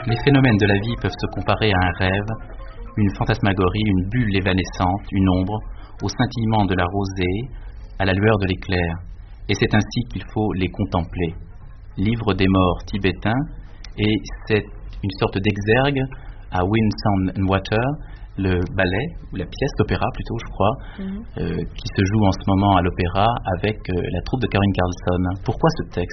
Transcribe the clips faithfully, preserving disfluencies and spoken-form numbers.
Les phénomènes de la vie peuvent se comparer à un rêve, une fantasmagorie, une bulle évanescente, une ombre, au scintillement de la rosée, à la lueur de l'éclair. Et c'est ainsi qu'il faut les contempler. Livre des morts tibétain, et c'est une sorte d'exergue à Wind, Sound and Water, le ballet, ou la pièce d'opéra plutôt, je crois, mm-hmm. euh, qui se joue en ce moment à l'opéra avec euh, la troupe de Caroline Carlson. Pourquoi ce texte ?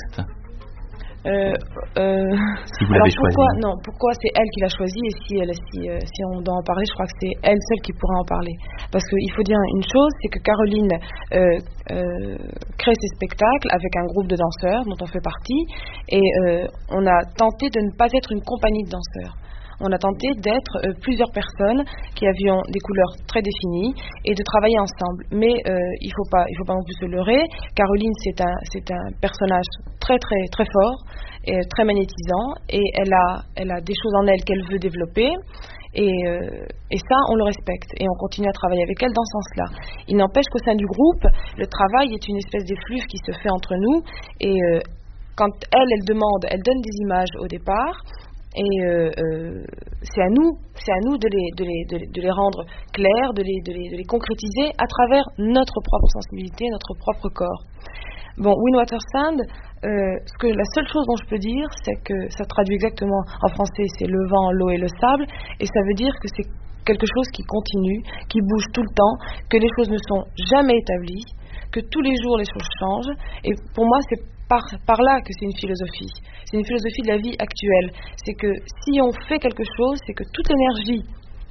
Euh, euh, si vous l'avez choisi. Pourquoi, non, pourquoi c'est elle qui l'a choisi, et si, elle, si, euh, si on doit en parler, je crois que c'est elle seule qui pourra en parler. Parce qu'il faut dire une chose, c'est que Caroline euh, euh, crée ses spectacles avec un groupe de danseurs dont on fait partie, et euh, on a tenté de ne pas être une compagnie de danseurs. On a tenté d'être euh, plusieurs personnes qui avions des couleurs très définies et de travailler ensemble. Mais euh, il faut pas, il faut pas non plus se leurrer. Caroline, c'est un, c'est un personnage très très très fort et très magnétisant, et elle a, elle a des choses en elle qu'elle veut développer. Et, euh, et ça, on le respecte et on continue à travailler avec elle dans ce sens-là. Il n'empêche qu'au sein du groupe, le travail est une espèce d'effluve qui se fait entre nous. Et euh, quand elle, elle demande, elle donne des images au départ. Et euh, euh, c'est à nous, c'est à nous de les, de les, de les, de les rendre clairs, de les, de, les, de les concrétiser à travers notre propre sensibilité, notre propre corps. Bon, Windwater Sound, euh, ce que, la seule chose dont je peux dire, c'est que ça traduit exactement en français, c'est le vent, l'eau et le sable, et ça veut dire que c'est quelque chose qui continue, qui bouge tout le temps, que les choses ne sont jamais établies, que tous les jours les choses changent, et pour moi c'est Par, par là que c'est une philosophie. C'est une philosophie de la vie actuelle. C'est que si on fait quelque chose, c'est que toute l'énergie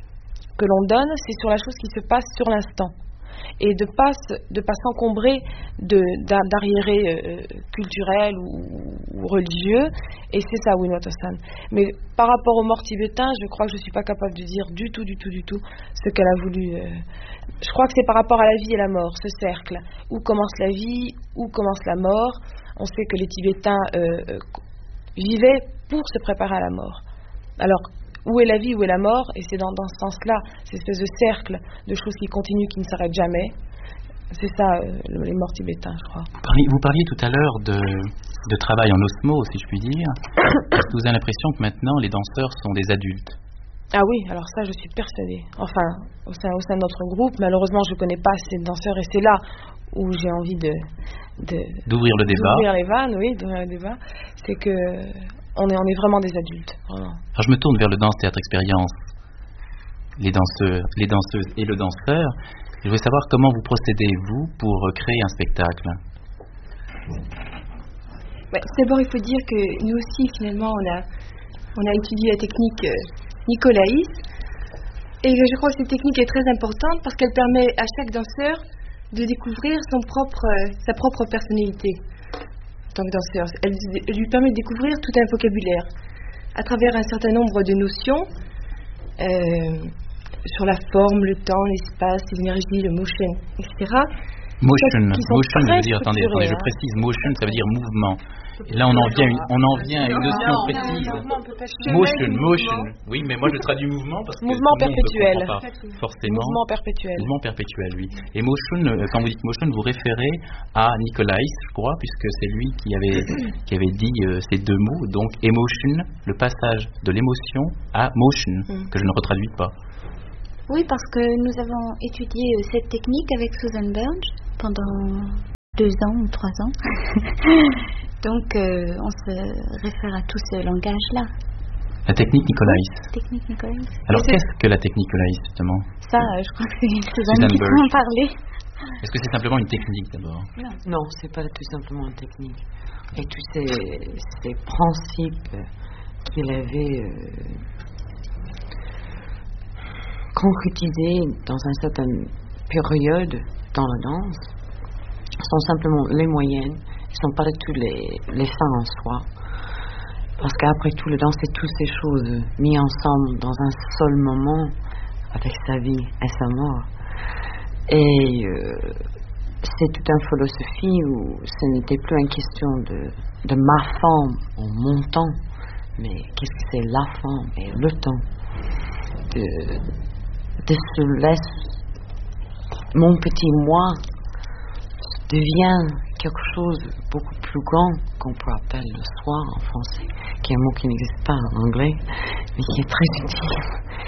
que l'on donne, c'est sur la chose qui se passe sur l'instant. Et de pas de pas s'encombrer de, d'arriérés euh, culturels ou, ou religieux. Et c'est ça, Windwater Sound. Mais par rapport aux morts tibétains, je crois que je ne suis pas capable de dire du tout, du tout, du tout ce qu'elle a voulu. Euh, je crois que c'est par rapport à la vie et la mort, ce cercle. Où commence la vie, où commence la mort. On sait que les Tibétains euh, euh, vivaient pour se préparer à la mort. Alors, où est la vie, où est la mort ? Et c'est dans, dans ce sens-là, cette espèce de cercle de choses qui continuent, qui ne s'arrêtent jamais. C'est ça, euh, les morts tibétains, je crois. Vous parliez tout à l'heure de, de travail en osmose, si je puis dire. Est-ce que vous avez l'impression que maintenant, les danseurs sont des adultes ? Ah oui, alors ça, je suis persuadée. Enfin, au sein, au sein de notre groupe, malheureusement, je ne connais pas assez de danseurs, et c'est là où j'ai envie de, de d'ouvrir le débat, d'ouvrir les vannes, oui, d'ouvrir le débat. C'est que on est, on est vraiment des adultes, vraiment. Alors je me tourne vers le Danse Théâtre Expérience, les danseurs, les danseuses et le danseur. Je voulais savoir comment vous procédez vous pour créer un spectacle. Ouais, d'abord, il faut dire que nous aussi, finalement, on a, on a étudié la technique euh, Nicolaïs, et je crois que cette technique est très importante parce qu'elle permet à chaque danseur de découvrir son propre, euh, sa propre personnalité en tant que danseur. Elle, elle lui permet de découvrir tout un vocabulaire à travers un certain nombre de notions euh, sur la forme, le temps, l'espace, l'énergie, le motion, et cetera. Motion, motion veut dire, attendez, attendez, je précise, motion, ça veut dire mouvement. Et là, on en vient, une, on en vient à une notion non, précise. Non, motion, motion. Oui, mais moi, je traduis mouvement parce que mouvement perpétuel. Pas forcément. Mouvement perpétuel. Mouvement perpétuel, oui. Et motion, quand vous dites motion, vous référez à Nicolaïs, je crois, puisque c'est lui qui avait qui avait dit euh, ces deux mots. Donc, emotion, le passage de l'émotion à motion, mm. que je ne retraduis pas. Oui, parce que nous avons étudié cette technique avec Susan Burge pendant deux ans ou trois ans. Donc, euh, on se réfère à tout ce langage-là. La technique Nicolaïs. Oui, technique Nicolaïs. Alors, qu'est-ce que la technique Nicolaïs, justement ? Ça, euh, je crois que c'est Susan qui peut en parler. Est-ce que c'est simplement une technique, d'abord ? Non, non, c'est pas tout simplement une technique. Et tous ces, ces principes qu'il avait euh, concrétisés dans une certaine période dans la danse sont simplement les moyennes. Ils ne sont pas du tout les, les fins en soi. Parce qu'après tout, le danse, c'est toutes ces choses mises ensemble dans un seul moment avec sa vie et sa mort. Et euh, c'est toute une philosophie où ce n'était plus une question de, de ma forme en mon temps, mais qu'est-ce que c'est la forme et le temps. De, de se laisser, mon petit moi devient quelque chose de beaucoup plus grand qu'on peut appeler le soi en français, qui est un mot qui n'existe pas en anglais, mais qui est très utile.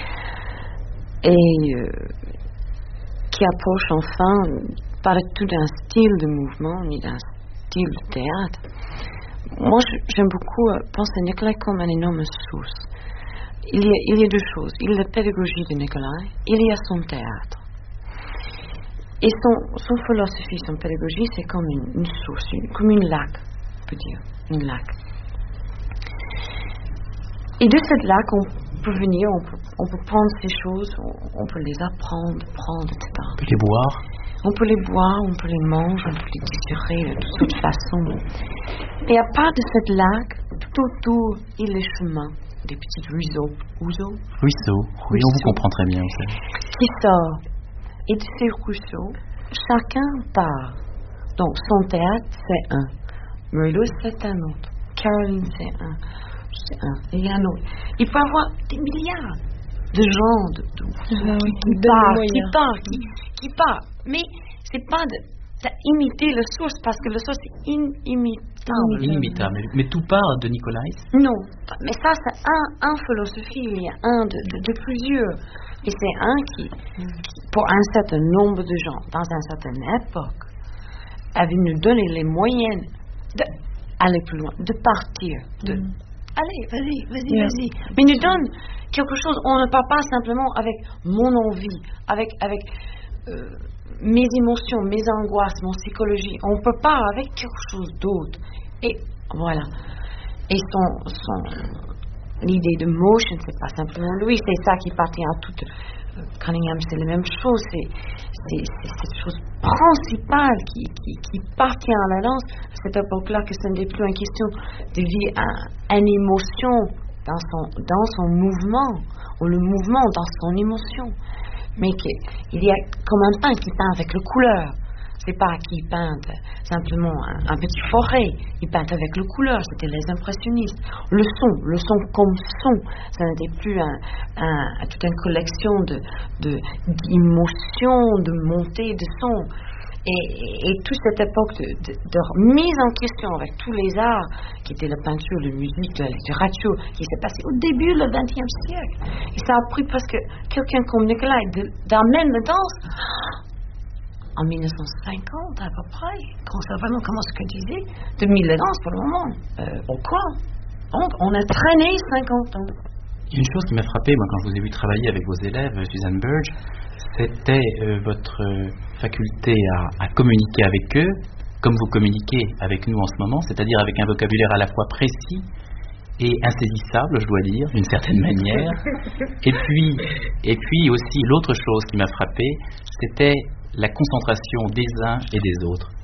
Et euh, qui approche enfin, pas tout d'un style de mouvement, ni d'un style de théâtre. Moi, j'aime beaucoup euh, penser à Nicolai comme une énorme source. Il y, a, il y a deux choses. Il y a la pédagogie de Nicolai, il y a son théâtre. Et son, son philosophie, son pédagogie, c'est comme une, une source, une, comme une lac, on peut dire, une lac. Et de cette lac, on peut venir, on peut, on peut prendre ces choses, on, on peut les apprendre, prendre, et cetera. On peut les boire. On peut les boire, on peut les manger, on peut les digérer de toutes façons. Et à part de cette lac, tout autour, il y a les chemins, des petits ruisseaux. Ruisseaux Ruisseaux. Oui, on vous comprend très bien. Qui sortent. Et de ces ruisseaux, chacun part. Donc, son théâtre, c'est un. Merlo, c'est un autre. Caroline, c'est un. C'est un. Et il y a un autre. Il peut y avoir des milliards de gens de, de, ah oui, qui, qui partent, qui partent, qui, qui partent. Mais c'est pas d'imiter la source, parce que la source est inimitable. Inimitable. Mais, mais tout part de Nicolai? Non. Mais ça, c'est un, un philosophie. Il y a un de, de, de plusieurs. Et c'est un qui, qui, pour un certain nombre de gens, dans une certaine époque, avait nous donné les moyens d'aller plus loin, de partir, de... Mm. Allez, vas-y, vas-y, yeah. vas-y. Mais nous donne quelque chose, on ne part pas simplement avec mon envie, avec, avec euh, mes émotions, mes angoisses, mon psychologie. On ne peut pas avec quelque chose d'autre. Et voilà. Et son... son l'idée de motion, c'est pas simplement lui, c'est ça qui appartient à tout. Euh, Cunningham, c'est la même chose, c'est, c'est, c'est cette chose principale qui, qui, qui appartient à la danse, à cette époque-là, que ce n'est plus une question de vivre un, une émotion dans son, dans son mouvement, ou le mouvement dans son émotion, mais qu'il y a comme un peintre qui peint avec la couleur. C'est pas qu'il peinte simplement un, un petit forêt, il peinte avec le couleur, c'était les impressionnistes. Le son, le son comme son, ça n'était plus un, un, toute une collection de, de, d'émotions, de montées de son. Et, et toute cette époque de, de, de mise en question avec tous les arts, qui étaient la peinture, la musique, la littérature, qui s'est passé au début du vingtième siècle. Et ça a pris parce que quelqu'un comme Nicolai d'amener la danse en mille neuf cent cinquante à peu près, quand ça vraiment commence ce que tu dis, de mille danses pour le moment. Euh, pourquoi? Donc, on a traîné cinquante ans. Il y a une chose qui m'a frappé, moi, quand je vous ai vu travailler avec vos élèves, Suzanne Burge, c'était euh, votre euh, faculté à, à communiquer avec eux, comme vous communiquez avec nous en ce moment, c'est-à-dire avec un vocabulaire à la fois précis et insaisissable, je dois dire, d'une certaine manière. Et puis, et puis aussi, l'autre chose qui m'a frappé, c'était la concentration des uns et des autres.